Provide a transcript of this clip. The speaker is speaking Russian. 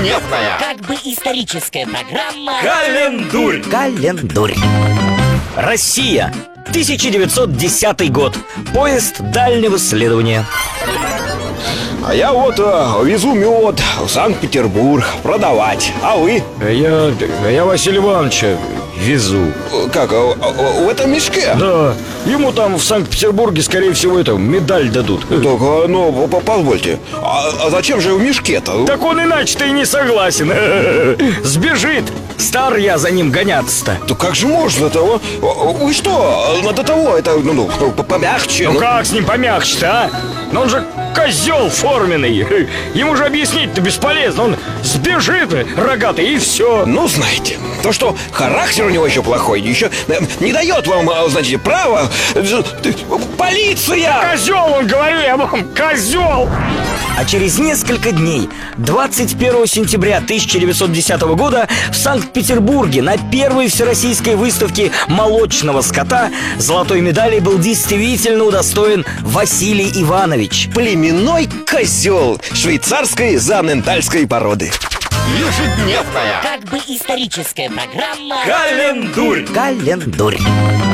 Ежедневная, как бы историческая программа Календурь. Календурь. Россия, 1910 год. Поезд дальнего следования. А я вот везу мед в Санкт-Петербург продавать. А вы? Я Василия Ивановича везу. Как, в этом мешке? Да, ему там в Санкт-Петербурге, скорее всего, медаль дадут. Так, ну, позвольте. А зачем же в мешке-то? Так он иначе-то и не согласен. Сбежит. Стар я за ним гоняться-то. Да как же можно-то? Вы что, надо того, это, помягче. Ну как с ним помягче-то, а? Но он же козел форменный. Ему же объяснить-то бесполезно. Он сбежит, рогатый, и все. Ну, знаете, то, что характер у него еще плохой, еще не дает вам, знаете, права. Полиция! Козел, он говорил, я вам, козел! А через несколько дней, 21 сентября 1910 года, в Санкт-Петербурге на первой всероссийской выставке молочного скота золотой медали был действительно удостоен Василий Иванович. Племенной козел швейцарской занентальской породы. Ежедневная, как бы историческая программа Календурь. Календурь.